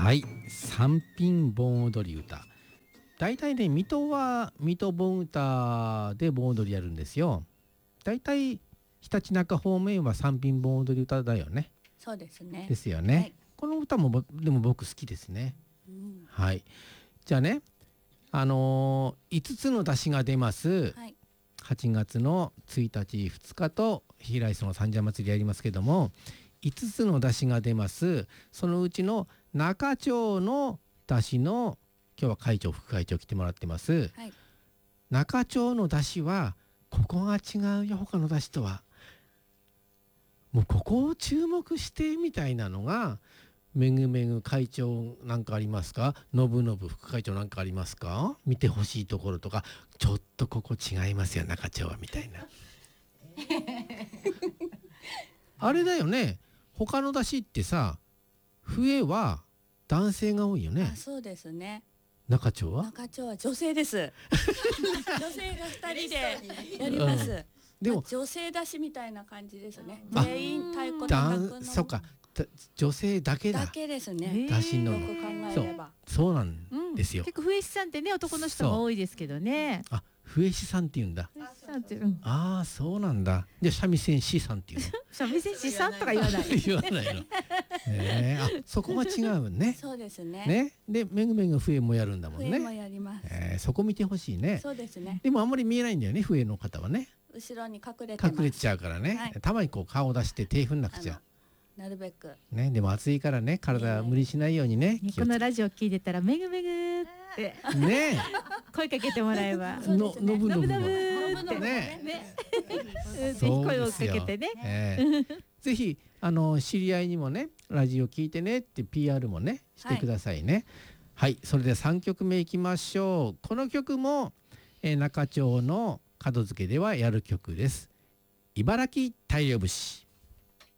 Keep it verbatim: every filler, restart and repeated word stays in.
はい、三品盆踊り歌。だいたいね、水戸は水戸盆歌で盆踊りやるんですよ。だいたいひたちなか方面は三品盆踊り歌だよね。 そうですね。 ですよね。 はい、 この歌もぼでも僕好きですね。 うん、 はい。じゃあね、あのー、いつつの出汁が出ます。 はい、 はちがつのついたちふつかと平磯の三社祭りやりますけども、いつつの出汁が出ます。そのうちの中町の出汁の今日は会長副会長来てもらってます、 はい、 中町の出汁はここが違うよ他の出汁とは。もうここを注目してみたいなのがめぐめぐ会長なんかありますか、のぶのぶ副会長なんかありますか、見てほしいところとか、ちょっとここ違いますよ中町はみたいなあれだよね。他の出汁ってさ、笛は男性が多いよね。 あ、そうですね。 中町は中町は女性です。女性が二人でやります。うん、でも、まあ、女性出しみたいな感じですね。全員太鼓叩くの。 そっか、女性だけだ。 だけですね。 出しの。 よく考えれば。 そう、そうなんですよ。 うん、結構笛師さんってね、男の人が多いですけどね。 あ、笛師さんって言うんだ。ああ、そうなんだ。じゃあ三味線師さんっていうの。 三味線師さんとか言わない。 言わないの。ええ、あ、そこが違うね。 そうですね。 ね、で、めぐめぐ笛もやるんだもんね。 笛もやります。 ええ、そこ見てほしいね。 そうですね。 でもあんまり見えないんだよね、笛の方はね。 後ろに隠れてます。 隠れちゃうからね。はい、たまにこう顔を出して手振んなくちゃ。 なるべく。 ね、でも暑いからね、体無理しないようにね。 このラジオ聞いてたらめぐめぐってね、声かけてもらえば。 の、のぶのぶってね。ぜひ声をかけてね。 ぜひあの知り合いにもね、ラジオ聞いてねって ピーアール もねしてくださいね。はい、それでさんきょくめいきましょう。この曲も、えー、中町の門付けではやる曲です。茨城大漁節。